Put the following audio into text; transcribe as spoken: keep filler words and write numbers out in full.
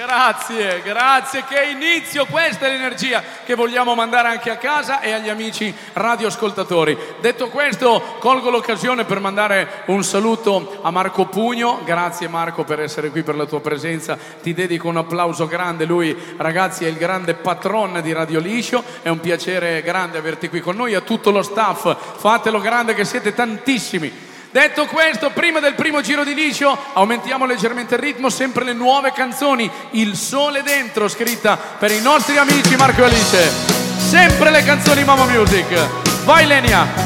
Grazie, grazie, che inizio, questa è l'energia che vogliamo mandare anche a casa e agli amici radioascoltatori. Detto questo, colgo l'occasione per mandare un saluto a Marco Pugno. Grazie Marco per essere qui, per la tua presenza, ti dedico un applauso grande. Lui, ragazzi, è il grande patron di Radio Liscio, è un piacere grande averti qui con noi, a tutto lo staff, fatelo grande che siete tantissimi. Detto questo, prima del primo giro di liscio, aumentiamo leggermente il ritmo, sempre le nuove canzoni, Il sole dentro, scritta per i nostri amici Marco e Alice. Sempre le canzoni Mamma Music. Vai Lenia!